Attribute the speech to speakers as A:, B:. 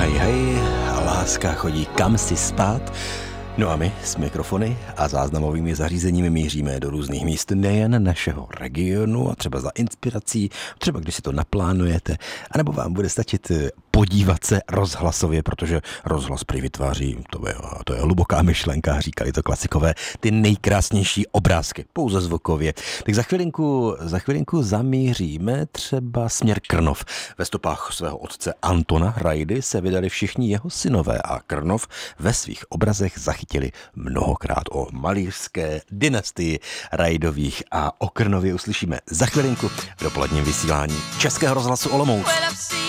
A: Hej, hej, láska chodí kam si spát. No a my s mikrofony a záznamovými zařízeními míříme do různých míst nejen našeho regionu a třeba za inspirací, třeba když si to naplánujete, anebo vám bude stačit podívat se rozhlasově, protože rozhlas prý vytváří, to je hluboká myšlenka, říkali to klasikové, ty nejkrásnější obrázky, pouze zvukově. Tak za chvilinku zamíříme třeba směr Krnov. Ve stopách svého otce Antona Rajdy se vydali všichni jeho synové a Krnov ve svých obrazech zachytili mnohokrát. O malířské dynastii Rajdových a o Krnově uslyšíme za chvilinku v dopoledním vysílání Českého rozhlasu Olomouc.